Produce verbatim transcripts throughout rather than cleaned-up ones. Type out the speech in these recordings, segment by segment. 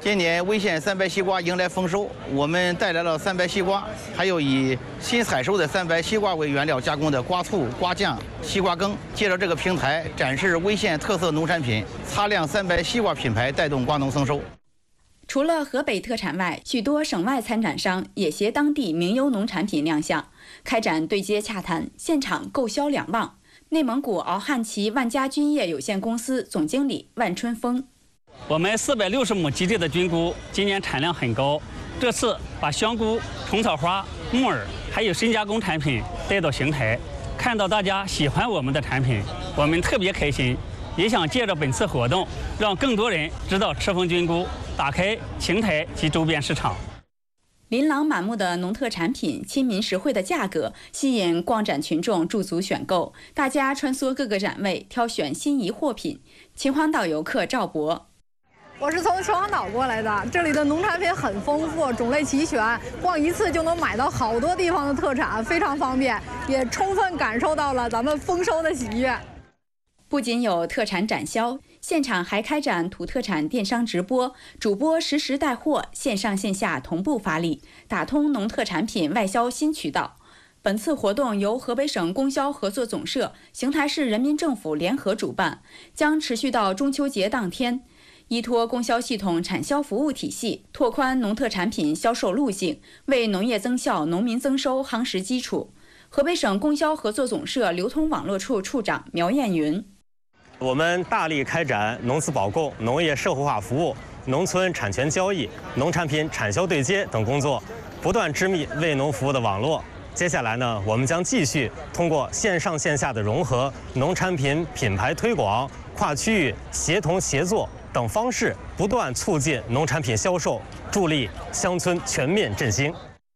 今年威县三白西瓜迎来丰收，我们带来了三白西瓜，还有以新采收的三白西瓜为原料加工的瓜醋、瓜酱、西瓜羹。借着这个平台，展示威县特色农产品，擦亮三白西瓜品牌，带动瓜农丰收。 除了河北特产外，许多省外参展商也携当地名优农产品亮相，开展对接洽谈，现场购销两旺。内蒙古敖汉旗万家菌业有限公司总经理万春峰： 我们四百六十亩基地的菌菇今年产量很高，这次把香菇、虫草花、木耳还有深加工产品带到邢台，看到大家喜欢我们的产品，我们特别开心，也想借着本次活动，让更多人知道赤峰菌菇，打开邢台及周边市场。 琳琅满目的农特产品，亲民实惠的价格，吸引逛展群众驻足选购。大家穿梭各个展位，挑选心仪货品。秦皇岛游客赵博： 我是从秦皇岛过来的，这里的农产品很丰富，种类齐全，逛一次就能买到好多地方的特产，非常方便，也充分感受到了咱们丰收的喜悦。 不仅有特产展销，现场还开展土特产电商直播，主播实时带货，线上线下同步发力，打通农特产品外销新渠道。本次活动由河北省供销合作总社、邢台市人民政府联合主办，将持续到中秋节当天。依托供销系统产销服务体系，拓宽农特产品销售路径，为农业增效、农民增收夯实基础。河北省供销合作总社流通网络处处长苗艳云： 我们大力开展农资保供、农业社会化服务、农村产权交易、农产品产销对接等工作，不断织密为农服务的网络。接下来呢，我们将继续通过线上线下的融合、农产品品牌推广、跨区域协同协作等方式，不断促进农产品销售，助力乡村全面振兴。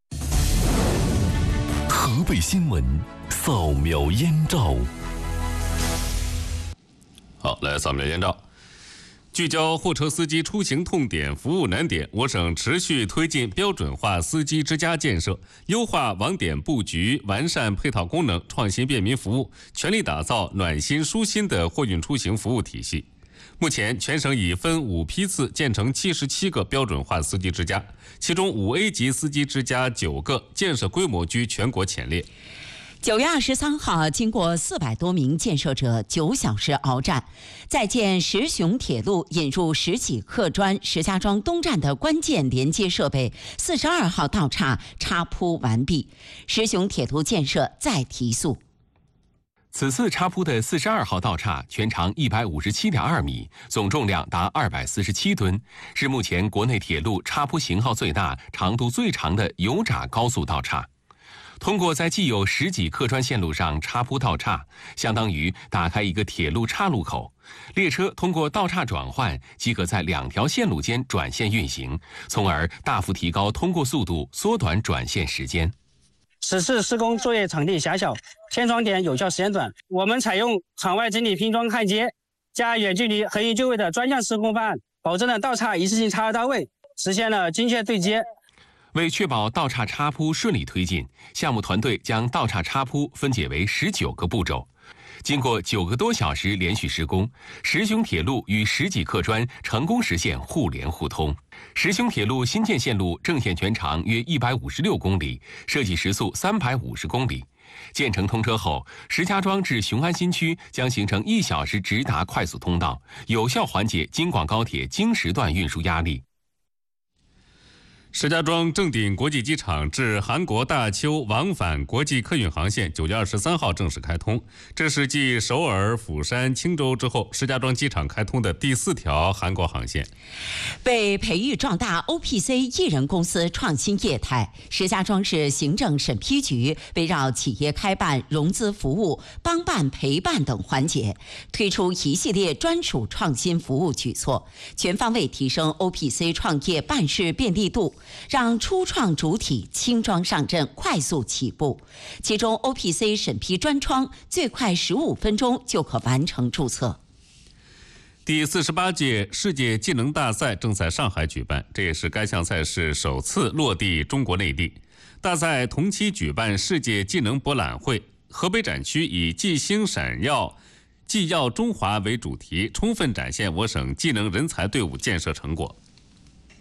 河北新闻扫描燕赵。 好，来扫描燕赵，聚焦货车司机出行痛点、服务难点。我省持续推进标准化司机之家建设，优化网点布局，完善配套功能，创新便民服务，全力打造暖心舒心的货运出行服务体系。目前，全省已分五批次建成七十七个标准化司机之家，其中五 A 级司机之家九个，建设规模居全国前列。 九月二十三号，经过四百多名建设者九小时鏖战，在建石雄铁路引入石几客专石家庄东站的关键连接设备四十二号道岔插铺完毕，石雄铁路建设再提速。 此次插铺的四十二号道岔全长一百五十七点二米，总重量达二百四十七吨，是目前国内铁路插铺型号最大、长度最长的油闸高速道岔。通过在既有十几客专线路上插铺道岔，相当于打开一个铁路岔路口，列车通过道岔转换，即可在两条线路间转线运行，从而大幅提高通过速度，缩短转线时间。 此次施工作业场地狭小，天窗点有效时间短，我们采用场外整体拼装焊接加远距离横移就位的专项施工方案，保证了道岔一次性插到位，实现了精确对接。 为确保道岔插铺顺利推进，项目团队将道岔插铺分解为十九个步骤。经过九个多小时连续施工，石雄铁路与石几客专成功实现互联互通。石雄铁路新建线路正线全长约一百五十六公里，设计时速三百五十公里。建成通车后，石家庄至雄安新区将形成一小时直达快速通道，有效缓解京广高铁京石段运输压力。 石家庄正鼎国际机场至韩国大邱往返国际客运航线九月二十三号正式开通，这是继首尔、釜山、青州之后，石家庄机场开通的第四条韩国航线。 为培育壮大 O P C 艺人公司创新业态，石家庄市行政审批局围绕企业开办、融资服务、帮办、陪伴等环节，推出一系列专属创新服务举措，全方位提升 O P C 创业办事便利度，让初创主体轻装上阵，快速起步。其中 O P C 审批专窗最快十五分钟就可完成注册。 第四十八届世界技能大赛正在上海举办，这也是该项赛事首次落地中国内地。大赛同期举办世界技能博览会，河北展区以技星闪耀、技耀中华为主题，充分展现我省技能人才队伍建设成果。